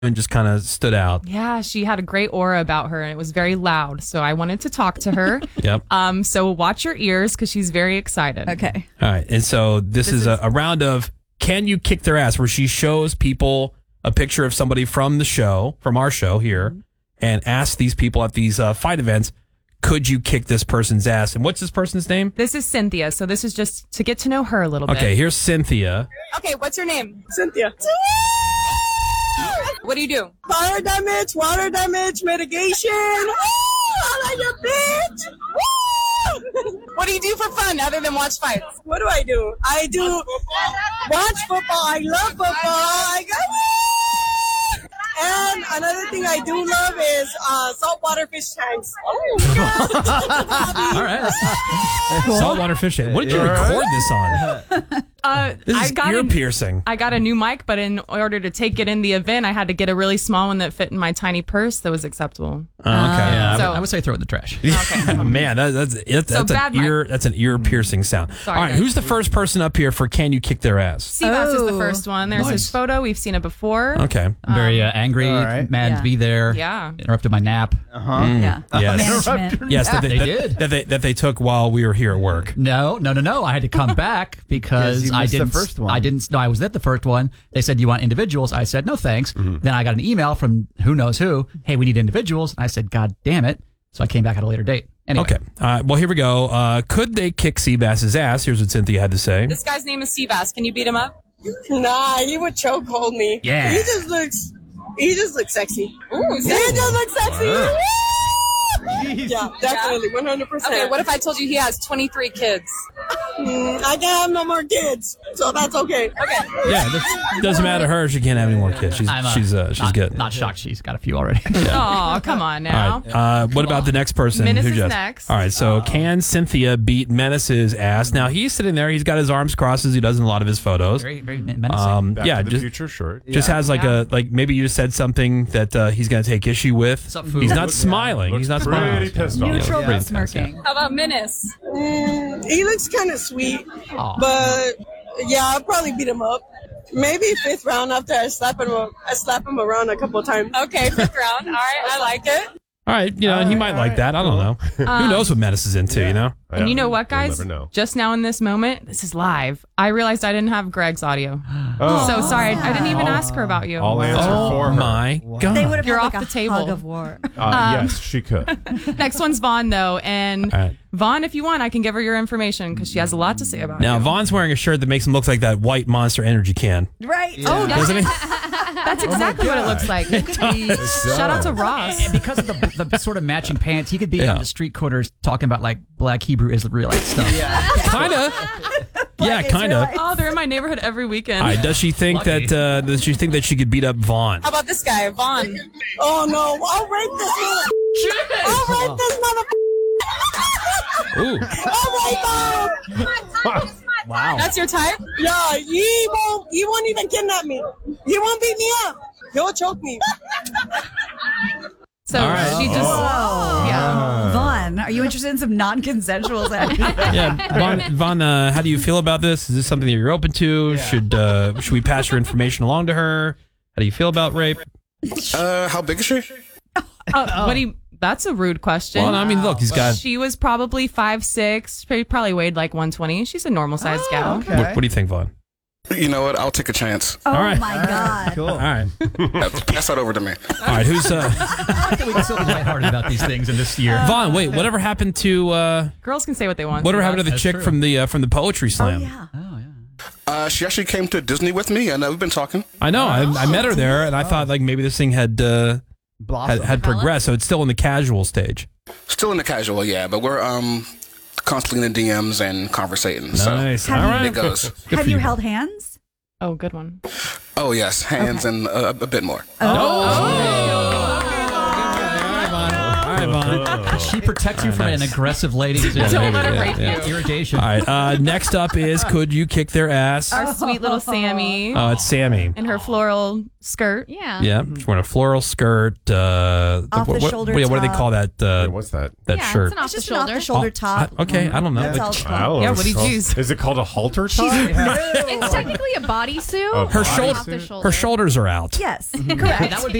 and just kind of stood out. Yeah, she had a great aura about her, and it was very loud. So I wanted to talk to her. Yep. So watch your ears because she's very excited. Okay. All right. And so this is a round of Can You Kick Their Ass, where she shows people a picture of somebody from the show, from our show here, and asks these people at these fight events, could you kick this person's ass? And what's this person's name? This is Cynthia. So this is just to get to know her a little bit. Okay, here's Cynthia. Okay, what's your name? Cynthia. What do you do? Fire damage, water damage, mitigation. Woo! I like your bitch. Woo! What do you do for fun other than watch fights? What do? I do watch football. I love football. And another thing I do love is saltwater fish tanks. All right. Saltwater fish tank. What did you record this on? This is ear piercing. I got a new mic, but in order to take it in the event, I had to get a really small one that fit in my tiny purse that was acceptable. Okay. Yeah, So- I would say throw it in the trash. Okay. Man, that's an ear piercing sound. Sorry, All right, guys. who's the first person up here for Can You Kick Their Ass? Seabass is the first one. There's his photo. We've seen it before. Okay. I'm very angry, mad to be there. Yeah. Interrupted my nap. Yeah. Yes. Management. Yes, They did. that they took while we were here at work. No. I had to come back because you I missed the didn't. first one. I didn't know I was at the first one. They said, "Do you want individuals?" I said, "No, thanks." Then I got an email from who knows who. Hey, we need individuals. I said, "God damn it!" So I came back at a later date. Anyway. Okay. Well, here we go. Could they kick Seabass's ass? Here's what Cynthia had to say. This guy's name is Seabass. Can you beat him up? Nah, he would chokehold me. Yeah. He just looks sexy. Ooh, He just looks sexy. Wow. Yeah, definitely, 100%. Okay, what if I told you he has 23 kids? I can't have no more kids, so that's okay. Okay. Yeah, it doesn't matter to her. She can't have any more kids. She's not, good. Not shocked. She's got a few already. Oh, come on now. All right. What about the next person? Menace Who is just- next. All right. So can Cynthia beat Menace's ass? Now he's sitting there. He's got his arms crossed as he does in a lot of his photos. Very, very menacing. Back to the future, sure. Just has like maybe you just said something that he's going to take issue with. What's up, fool? He's not smiling. He's not smiling. Pretty pissed off. Neutral Yeah. but smirking. How about Menace? He looks kind of sweet, Aw. but yeah, I'll probably beat him up. Maybe fifth round after I slap him around a couple of times. Okay, fifth round. All right, I like it. All right. He might like that. I don't know. Who knows what Menace is into? You know. And you know what, You'll guys? never know. Just now in this moment, this is live. I realized I didn't have Greg's audio. So sorry. I didn't even ask her about you. I'll answer for her. My God. They would have You're had off like the a table. hug of war. Yes, she could. Next one's Vaughn, though. And All right. Vaughn, if you want, I can give her your information because she has a lot to say about Now you. Vaughn's wearing a shirt that makes him look like that white Monster Energy can, Right. Oh, doesn't he? that's exactly what it looks like. Shout out to Ross. And because of the sort of matching pants, he could be Yeah. on the street corners talking about like black Hebrew Israelite stuff. Kinda. Yeah, kinda. Oh, they're in my neighborhood every weekend. All right, does she think Lucky. that she could beat up Vaughn? How about this guy, Vaughn? Oh no, I'll rape this I'll rape this Ooh. I'll rape him. Wow. That's your type? Yeah, he won't even kidnap me. He won't beat me up. He'll choke me. So All right. she just, yeah. Vaughn, are you interested in some non-consensual sex? Yeah, Vaughn, how do you feel about this? Is this something that you're open to? Should we pass your information along to her? How do you feel about rape? How big is she? What do you? That's a rude question. Well, I mean, look, he's got. She was probably 5'6", probably weighed like 120. She's a normal sized gal. What do you think, Vaughn? You know what? I'll take a chance. Oh right. my God. All right, Pass that over to me. all right. Who's We can still be lighthearted about these things in this year. Vaughn? Wait, whatever happened to Girls can say what they want. whatever happened to the That's chick true. from the poetry slam? Yeah. She actually came to Disney with me, and we've been talking. I know. I met her there, and I thought like maybe this thing had progressed, so it's still in the casual stage. Still in the casual, yeah, but we're constantly in the DMs and conversating. Nice. So All right. it goes. Have you held hands? Oh, good one. Oh yes, hands and a bit more. All right, Vaughn. She protects you from an aggressive lady. Don't let her rape you. Irritation. All right. Next up is could you kick their ass? Our sweet little Sammy It's Sammy. in her floral skirt. Yeah. Yeah, she's wearing a floral skirt. Off the shoulder what do they top. call that? What's that? That Yeah, shirt. it's an off It's the just an off shoulder. the shoulder top. Okay, I don't know. That's But- all it's called. Oh, Yeah, what do you so- choose? Is it called a halter top? It's technically a bodysuit. A her bodysuit? shoulder, Off the shoulder. her shoulders are out. Yes, That correct. would be